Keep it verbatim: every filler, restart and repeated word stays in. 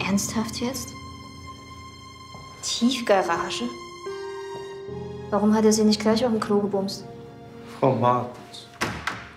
Ernsthaft jetzt? Tiefgarage? Warum hat er sie nicht gleich auf dem Klo gebumst? Frau Martens,